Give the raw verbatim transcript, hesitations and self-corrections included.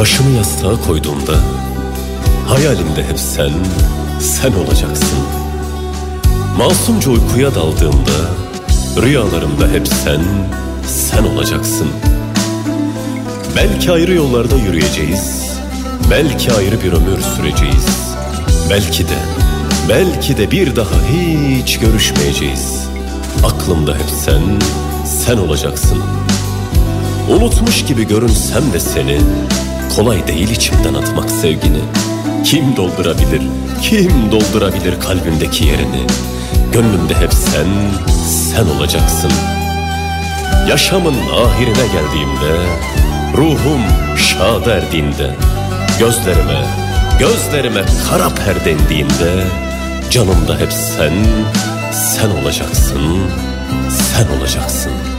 Başımı yastığa koyduğumda hayalimde hep sen, sen olacaksın. Masumca uykuya daldığımda rüyalarımda hep sen, sen olacaksın. Belki ayrı yollarda yürüyeceğiz, belki ayrı bir ömür süreceğiz. Belki de, belki de bir daha hiç görüşmeyeceğiz. Aklımda hep sen, sen olacaksın. Unutmuş gibi görünsem de seni, kolay değil içimden atmak sevgini. Kim doldurabilir, kim doldurabilir kalbimdeki yerini? Gönlümde hep sen, sen olacaksın. Yaşamın ahirine geldiğimde, ruhum şad erdiğinde, gözlerime, gözlerime kara perdendiğinde, canımda hep sen, sen olacaksın, sen olacaksın.